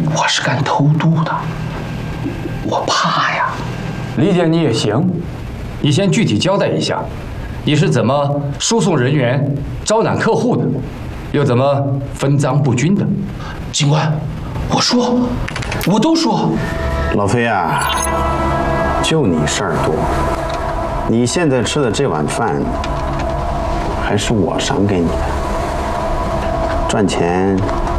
我是干偷渡的，我怕呀。 理解你也行，你先具体交代一下，你是怎么输送人员、招揽客户的，又怎么分赃不均的？ 警官，我都说。 老飞啊，就你事儿多，你现在吃的这碗饭，还是我赏给你的。赚钱，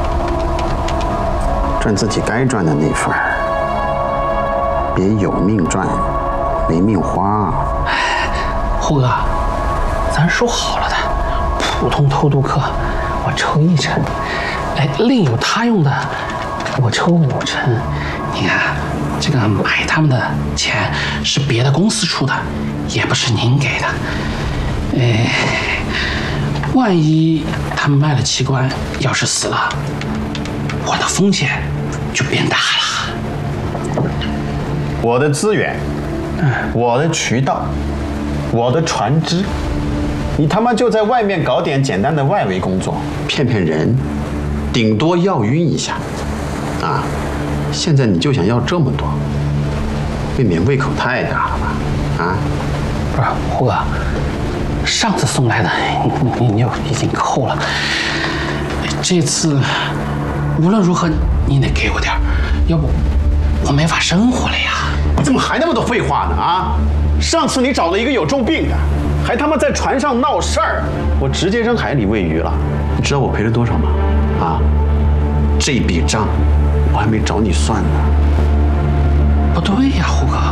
赚自己该赚的那份儿，别有命赚，没命花。 胡哥，咱说好了的，普通偷渡客我抽1成，另有他用的我抽5成。你看，这个买他们的钱是别的公司出的，也不是您给的。万一他们卖了器官，要是死了，我的风险就变大了。 我的资源，我的渠道，我的船只，你他妈就在外面搞点简单的外围工作，骗骗人，顶多要晕一下，啊！现在你就想要这么多，未免胃口太大了吧？啊！ 不是，胡哥，上次送来的你就已经扣了，这次无论如何你得给我点儿，要不我没法生活了呀。 你怎么还那么多废话呢？啊！上次你找了一个有重病的，还他妈在船上闹事儿，我直接扔海里喂鱼了。你知道我赔了多少吗？啊！这笔账我还没找你算呢。 不对呀，胡哥，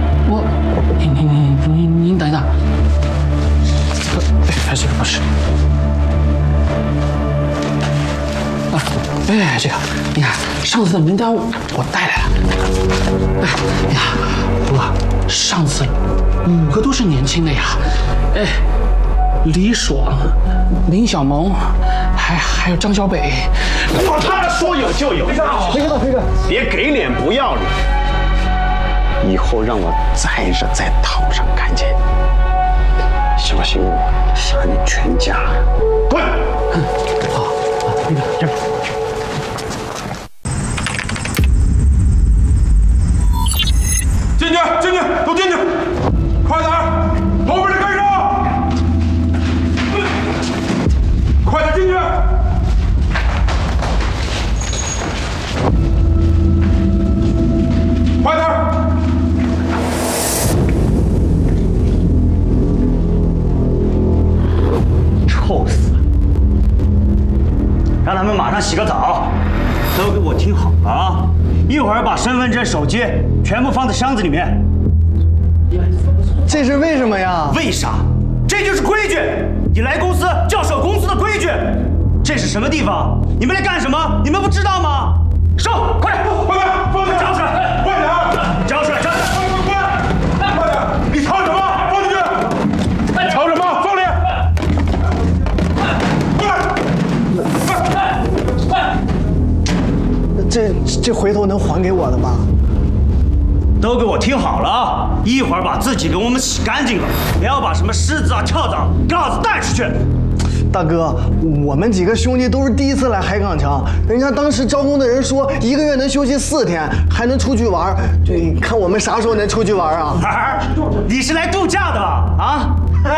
您等一等，这个不是。这个，你看上次的名单我带来了。你看，胡哥，上次5个都是年轻的呀。李爽、林小萌，还有张小北。 我他说有就有。飞哥，别给脸不要脸。以后让我再着在岛上看见你，小心我杀你全家！滚！ 好，飞哥这。 进去，都进去，快点儿，后边的跟上，快点进去。快点儿！ 臭死了！让他们马上洗个澡，都给我听好了啊！一会儿把身份证、手机全部放在箱子里面。 这是为什么呀？ 为啥？这就是规矩！你来公司就要守公司的规矩。这是什么地方？你们来干什么？你们不知道吗？收，快点， 快点，放下， 交出来， 快点， 交出来，交出来， 快点！你藏什么？放进去！藏什么？放里！ 这回头能还给我的吗？ 都给我听好了啊！一会儿把自己给我们洗干净了，不要把什么虱子啊、跳蚤给老子带出去。 大哥，我们几个兄弟都是第一次来海港城，人家当时招工的人说1个月能休息4天，还能出去玩。你看我们啥时候能出去玩啊？ 儿，你是来度假的吧？啊？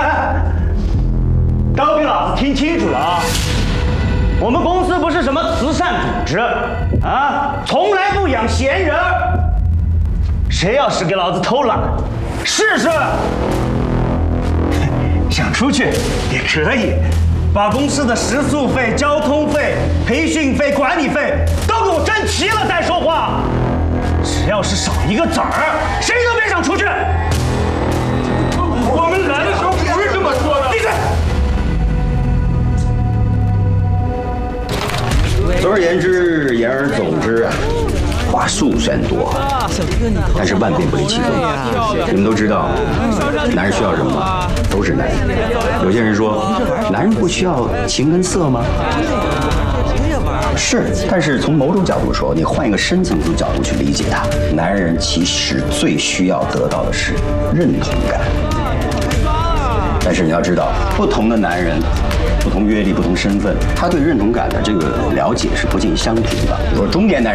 都给老子听清楚了啊！我们公司不是什么慈善组织啊，从来不养闲人。谁要是给老子偷懒，试试。想出去也可以，把公司的食宿费、交通费、培训费、管理费都给我挣齐了再说话。只要是少一个子儿，谁都别想出去。 我们来的时候不是这么说的。 闭嘴！ 总而言之，言而总之啊，话术虽然多，但是万变不离其宗。你们都知道，男人需要什么？都是男人。有些人说，男人不需要情跟色吗？是，但是从某种角度说，你换一个深层次角度去理解它，男人其实最需要得到的是认同感。但是你要知道，不同的男人、不同阅历、不同身份，他对认同感的这个了解是不尽相同的。比如说中年男人。